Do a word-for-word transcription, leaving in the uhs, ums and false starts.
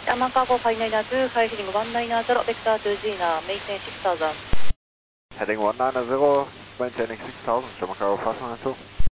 Yamakago five nine two, fly heading one nine zero, vector to Gina, maintain six thousand. Heading one nine zero, maintaining six thousand, Yamakago five nine two.